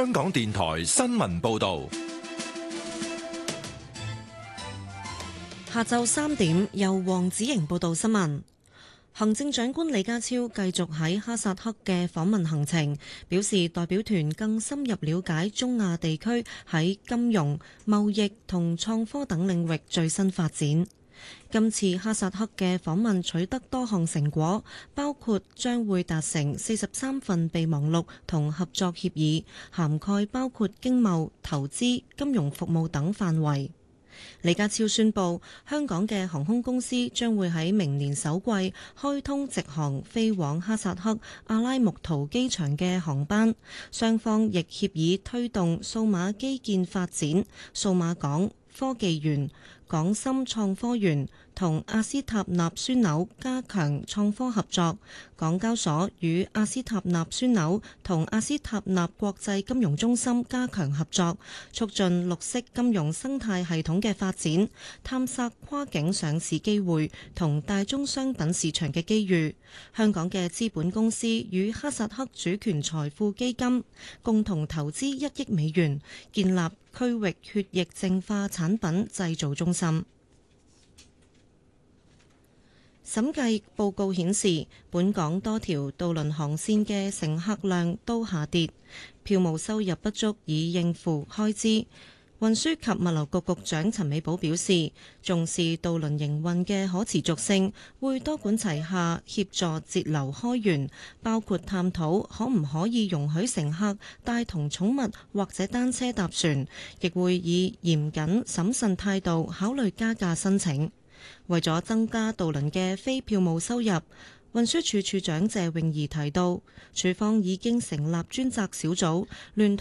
香港電台新聞報道。 下晝3點，由黃子瑩報道新聞。行政長官李家超繼續喺哈薩克嘅訪問行程，表示代表團更深入了解中亞地區喺金融、貿易同創科等領域最新發展。今次哈薩克嘅訪問取得多項成果，包括將會達成43份備忘錄同合作協議，涵蓋包括經貿、投資、金融服務等範圍。李家超宣布，香港嘅航空公司將會喺明年首季開通直航飛往哈薩克阿拉木圖機場嘅航班，雙方亦協議推動數碼基建發展、數碼港、科技園、港深創科園同阿斯塔納樞紐加強創科合作。港交所與阿斯塔納樞紐同阿斯塔納國際金融中心加強合作，促進綠色金融生態系統嘅發展，探索跨境上市機會同大宗商品市場嘅機遇。香港嘅資本公司與哈薩克主權財富基金共同投資1億美元，建立區域血液淨化產品製造中心。審計報告顯示，本港多條渡輪航線嘅乘客量都下跌，票務收入不足以應付開支。運輸及物流局局長陳美寶表示，重視渡輪營運嘅可持續性，會多管齊下協助節流開源，包括探討可唔可以容許乘客帶同寵物或者單車搭船，亦會以嚴謹審慎態度考慮加價申請。為咗增加渡輪嘅非票務收入，運輸署署長謝永儀提到，署方已經成立專責小組，聯